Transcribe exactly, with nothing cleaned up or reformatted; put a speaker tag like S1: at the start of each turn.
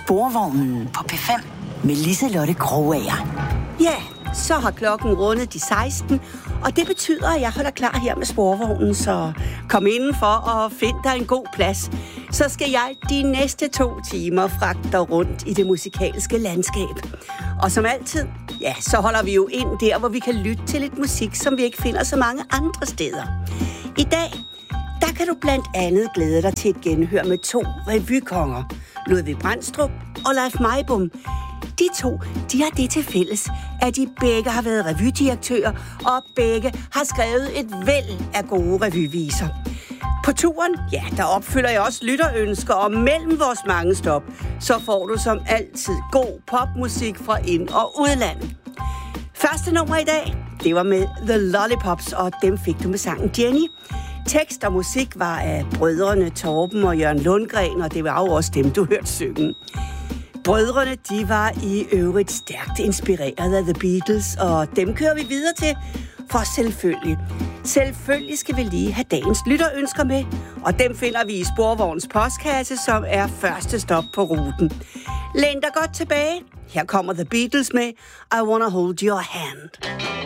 S1: Sporvognen på P fem med Liselotte Krogager.
S2: Ja, så har klokken rundet de seksten, og det betyder, at jeg holder klar her med Sporvognen, så kom indenfor og find dig en god plads. Så skal jeg de næste to timer fragte dig rundt i det musikalske landskab. Og som altid, ja, så holder vi jo ind der, hvor vi kan lytte til lidt musik, som vi ikke finder så mange andre steder. I dag, der kan du blandt andet glæde dig til et genhør med to revykonger. Ludvig Brandstrup og Leif Meibom. De to, de har det til fælles, at de begge har været revydirektører, og begge har skrevet et væld af gode revyviser. På turen, ja, der opfylder jeg også lytterønsker, og mellem vores mange stop, så får du som altid god popmusik fra ind- og udland. Første nummer i dag, det var med The Lollipops, og dem fik du med sangen Jenny. Tekst og musik var af brødrene Torben og Jørgen Lundgren, og det var jo også dem, du hørte synge. Brødrene, de var i øvrigt stærkt inspireret af The Beatles, og dem kører vi videre til, for selvfølgelig. Selvfølgelig skal vi lige have dagens lytterønsker med, og dem finder vi i Sporvognens postkasse, som er første stop på ruten. Læn dig godt tilbage. Her kommer The Beatles med I Wanna Hold Your Hand.